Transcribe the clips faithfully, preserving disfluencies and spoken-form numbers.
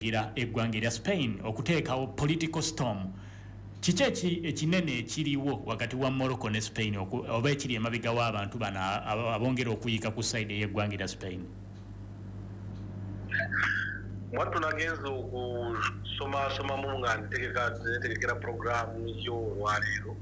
ira eggwanga lya Spain okuteekawo political storm. Kiki ekinene ekiriwo wakati wa Morocco ne Spain oba ekiri emabega w'abantu bano abongera okuyika ku side y'eggwanga lya Spain? Mwatu nagenza okusoma soma mu nga ntegekera programu y'olwaleero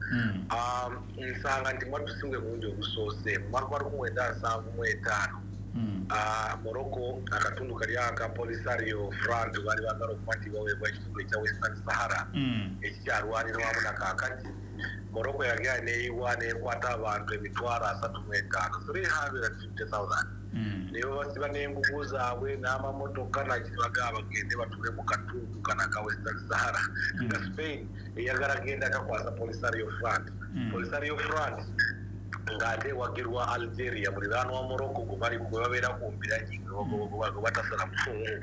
nsanga nti mwatu singwe mungi ogusoose mu mwaka gwa lukumi lwenda nsanvu mu etaano Morocco akatundu kali aka Polisario Front bali bagala okukwatibwa baweebwa ekitundu ekya Western Sahara ekikyalwanira wamu na kaakati. Morocco yagenda neeyiwa n'ekwata abantu emitwalo asatu mu etaano three hundred fifty thousand naye basiba n'engugu zaabwe n'amamotoka nakibaga bagende batule mu katundu kana ka Western Sahara nga Spain eyagala genda kakwasa Polisario Front. Polisario Front ngate wagirwa Algeria muliraano wa Morocco gubali kubabeera ku mpira nyingi batasala mufungu.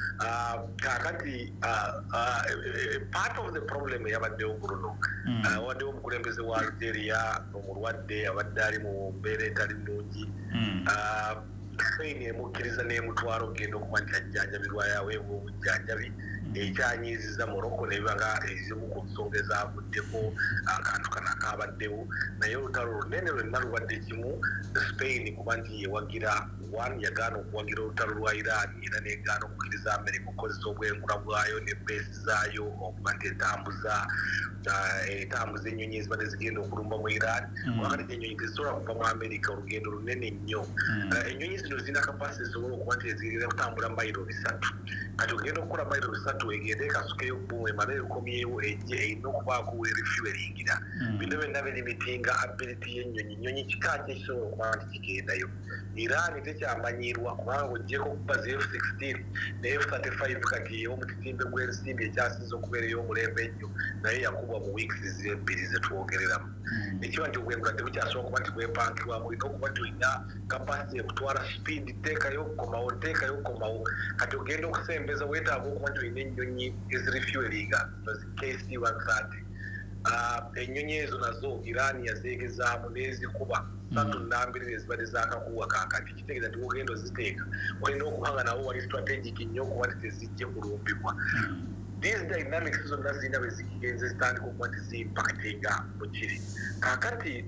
Kakati part of the problem yabaddewo Bruno waddewo omukulembeze wa Algeria omulwadde abadde ali mu mbeera etali nnungi. Spain emukkiriza n'emutwalo ogenda okuba nti ajjanjabirwa yaweebwa obujjanjabi ekyanyiiziza Morocco nebiba nga ezimu ku nsonga ezaavuddeko akantu kana kaabaddewo naye olutalo lunene lwenna lubadde kimu Spain kuba nti yewagira one yagaana okuwagira olutalo lwa Iran era negaana okukkiriza America okukozesa obwengula bwayo ne base zaayo okuba nti etambuza etambuza ennyonyi ezibadde zigenda okulumba mu Iran wakati ennyonyi tezisobola kuva mu America olugendo lunene nnyo. Ennyonyi zino zirina kapasite esobola okuba nti zigenda kutambula mayiro bisatu kati ogenda okukola mayiro bisatu egende ekasukeyo bbumu emale ekomyewo ejje erina okubaako werefuelingira bino byonna birimitinga ability y'ennyonyi nnyonyi kika kisobola okuba nti kigendayo. Iran tekyamanyirwa kubanga oggyeko okuba zi F sixteen ne F thirty-five kati omutitimbe gw'ensimbi ekyasinza okubeera ey'omulembe ennyo naye yakubwa mu weeks z'ebbiri zetwogereramu. Ekiba nti obwengula tebukyasobola okuba nti bwepankibwamu olina okuba nti olina kapasite ekutwala speed teekayo okukomawo teekayo okukomawo kati ogenda okusembeza weetaaga okuba nti olina ennyonyi ezirifuelinga K C one thirty. Ennyonyi ezo nazo Iran yazeegezaamu n'ezikuba satu nnambiri ezibadde zaakakuwa kaakati kitegeeza nti wogenda oziteeka olina okuba nga nawo wali strategic nnyo okuba nti tezijje kulumbibwa. These dynamics zonna zirina bwe zigenze zitandika okuba nti ziimpactinga mu kiri kaakati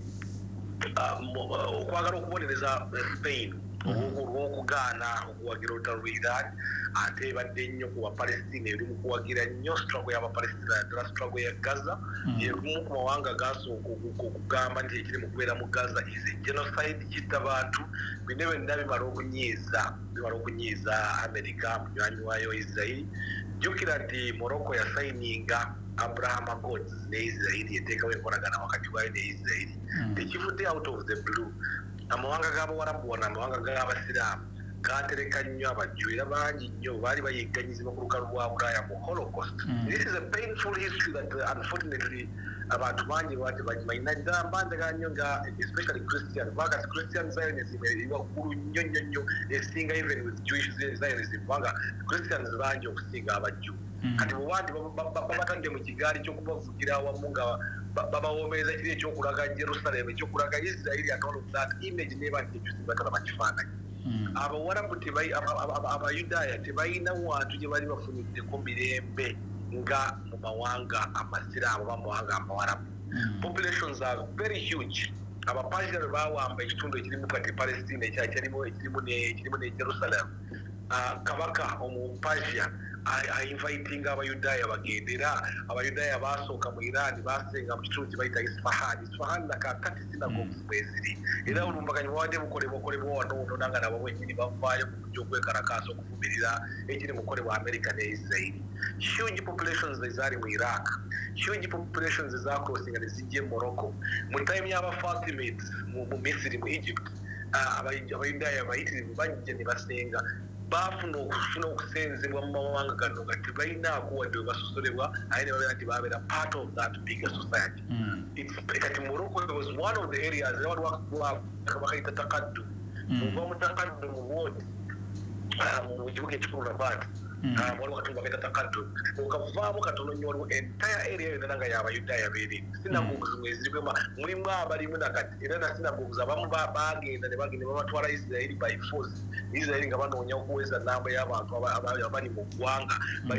okwagala okubonereza Spain olw'okugaana okuwagira olutalo lwa Iran ate ebadde nnyo ku Bapalestina eri mu kuwagira nnyo struggle y'Abapalestina naddala struggle ya Gaza y'erumu ku mawanga gasooka okugamba nti ekiri mu kubeera mu Gaza is a genocide kitta bantu bino byonna bimala okunyiiza bimala okunyiiza America munywanyi waayo Israel. Jjukira nti Morocco yasayininga Abraham Accords ne Israel eteekawo enkolagana wakati waayo ne Israel tekivudde out of the blue. Amawanga g'Abawarabu wano amawanga g'Abasiraamu gaatereka nnyo abajju era bangi nnyo baali bayegganyizibwa ku lukalu lwa Bulaaya mu Holocaust. This is a painful history that uh, unfortunately abantu bangi bati bagimanyi naddala mbanjagala nnyo nga especially Christian kubanga Christian Zionism eri waggulu nnyo nnyo nnyo esinga even with Jewish Zionism kubanga Christians bangi okusinga abajju kati bwebandi babatadde mu kigaali ky'okubavugira awamu nga babawomereza kiri ekyokulaga Jerusalem ekyokulaga Israel and all of that image neeba nti ekyusi batalaba kifaananyi. Abawarabu Abayudaaya tebalina wantu gye bali bafuniddeko mirembe nga mu mawanga amasiraamu oba mu mawanga amawarabu. Populations are very huge. Abapasia bwe baawamba ekitundu ekirimu kati Palestine ekyakirimu ekirimu ne Jerusalem. Kabaka omupasia ainviting Abayudaaya bagendera Abayudaaya basooka mu Iran basenga mu kitundu kye bayita Isfahan. Isfahan nakakati sinagogues mweziri era olumbaganyi bwawadde bukolebwa okolebwa wano ono nanga nabo bwennyini bavaayo ku kujja okwekalakaasa okuvumirira ekiri mukolebwa America ne Israel. Huge populations ezaali mu Iraq, huge populations ezaakrossinga ne zijja e Morocco mu time y'aba Fatimids mu Misiri mu Egypt. Abayudaaya abayitirivu bajja ne basenga bafuna okufuna okusenzebwa mu mawanga gano nga tebalinaako wadde we basosolebwa aye ne babeera nti babeera part of that bigger society. Kati Morocco was one of the areas era waliwo bakayita takaddu ova mu takaddu mu wodi mu kibuga ekikulu Rabat waliwo katundu bakaita takaddo okavaamu katono nnyo waliwo entire area yonna nga y'abayudaaya beereri sinagoguzi mwezirimu mulimu abalimu nakati era na sinagoguzi abamu bagenda ne bagenda babatwala isirairi by force isirairi nga banoonya okuweza namba y'abantu abali mu ggwanga